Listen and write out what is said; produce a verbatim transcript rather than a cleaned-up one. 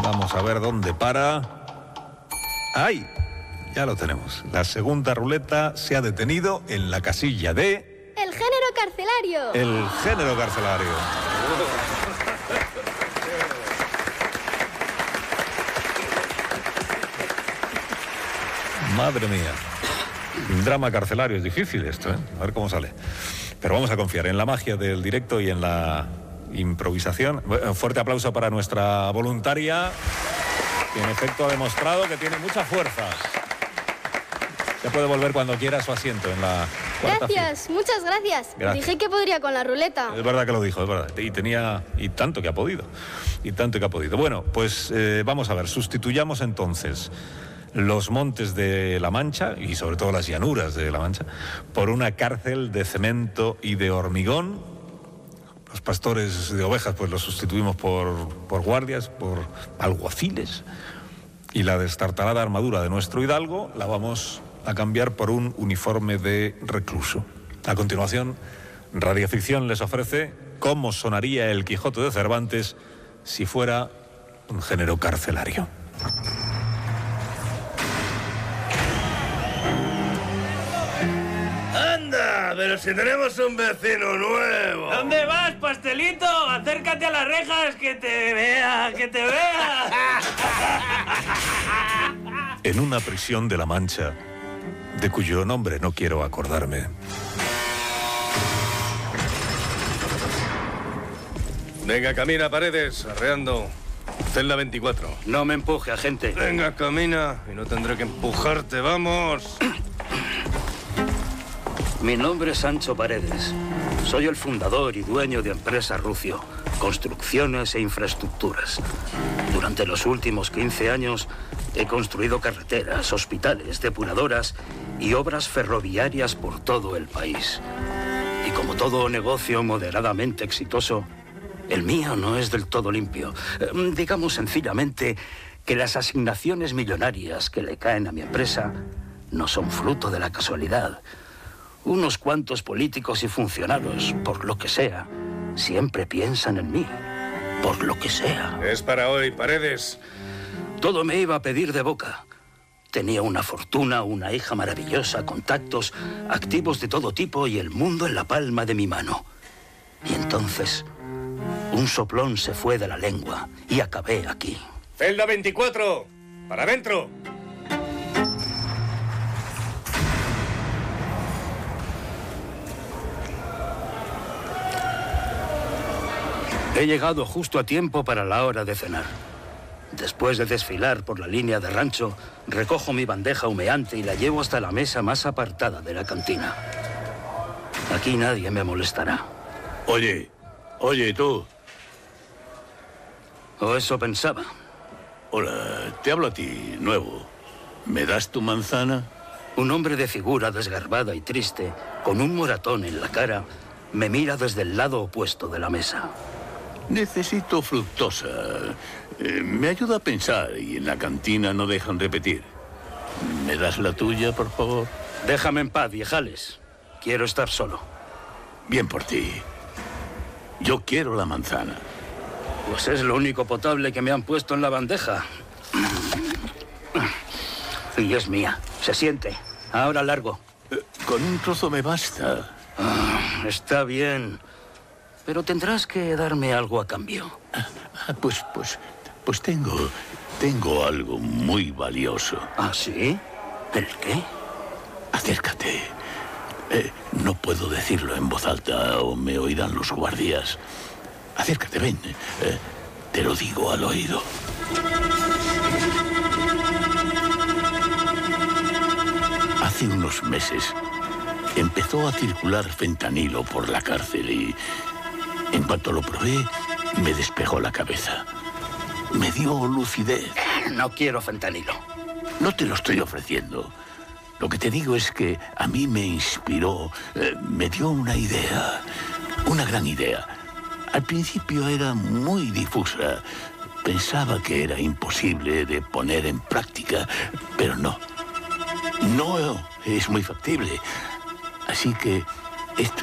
Vamos a ver dónde para. ¡Ay! Ya lo tenemos. La segunda ruleta se ha detenido en la casilla de... ¡El género carcelario! El género carcelario. Madre mía. Un drama carcelario es difícil esto, ¿eh? A ver cómo sale. Pero vamos a confiar en la magia del directo y en la improvisación. Un fuerte aplauso para nuestra voluntaria, que en efecto ha demostrado que tiene mucha fuerza. Ya puede volver cuando quiera a su asiento en la cuarta Gracias, fila. Muchas gracias. Gracias. Dije que podría con la ruleta. Es verdad que lo dijo, es verdad. Y tenía... Y tanto que ha podido. Y tanto que ha podido. Bueno, pues eh, vamos a ver. Sustituyamos entonces los montes de La Mancha, y sobre todo las llanuras de La Mancha, por una cárcel de cemento y de hormigón. Los pastores de ovejas pues los sustituimos por, por guardias, por alguaciles. Y la destartalada armadura de nuestro hidalgo la vamos a cambiar por un uniforme de recluso. A continuación, Radioficción les ofrece cómo sonaría el Quijote de Cervantes si fuera un género carcelario. ¡Anda! Pero si tenemos un vecino nuevo. ¿Dónde vas, pastelito? Acércate a las rejas, que te vea, que te vea. En una prisión de La Mancha, de cuyo nombre no quiero acordarme. Venga, camina, Paredes, arreando. Celda veinticuatro. No me empuje, agente. Venga, camina, y no tendré que empujarte, vamos. Mi nombre es Sancho Paredes. Soy el fundador y dueño de Empresa Rucio, Construcciones e Infraestructuras. Durante los últimos quince años he construido carreteras, hospitales, depuradoras y obras ferroviarias por todo el país. Y como todo negocio moderadamente exitoso, el mío no es del todo limpio. Eh, digamos sencillamente que las asignaciones millonarias que le caen a mi empresa no son fruto de la casualidad. Unos cuantos políticos y funcionarios, por lo que sea, siempre piensan en mí. Por lo que sea. Es para hoy, Paredes. Todo me iba a pedir de boca. Tenía una fortuna, una hija maravillosa, contactos, activos de todo tipo y el mundo en la palma de mi mano. Y entonces, un soplón se fue de la lengua y acabé aquí. Celda veinticuatro. Para adentro. He llegado justo a tiempo para la hora de cenar. Después de desfilar por la línea de rancho, recojo mi bandeja humeante y la llevo hasta la mesa más apartada de la cantina. Aquí nadie me molestará. Oye, oye, tú. O eso pensaba. Hola, te hablo a ti, nuevo. ¿Me das tu manzana? Un hombre de figura desgarbada y triste, con un moratón en la cara, me mira desde el lado opuesto de la mesa. Necesito fructosa. Eh, me ayuda a pensar y en la cantina no dejan repetir. ¿Me das la tuya, por favor? Déjame en paz, viejales. Quiero estar solo. Bien por ti. Yo quiero la manzana. Pues es lo único potable que me han puesto en la bandeja. Y es mía. Se siente. Ahora largo. Eh, con un trozo me basta. Ah, está bien. Pero tendrás que darme algo a cambio. Ah, pues, pues, pues tengo, tengo algo muy valioso. ¿Ah, sí? ¿El qué? Acércate. Eh, no puedo decirlo en voz alta o me oirán los guardias. Acércate, ven. Eh, te lo digo al oído. Hace unos meses empezó a circular fentanilo por la cárcel y... en cuanto lo probé, me despejó la cabeza. Me dio lucidez. No quiero fentanilo. No te lo estoy ofreciendo. Lo que te digo es que a mí me inspiró, eh, me dio una idea, una gran idea. Al principio era muy difusa. Pensaba que era imposible de poner en práctica, pero no. No es muy factible. Así que esto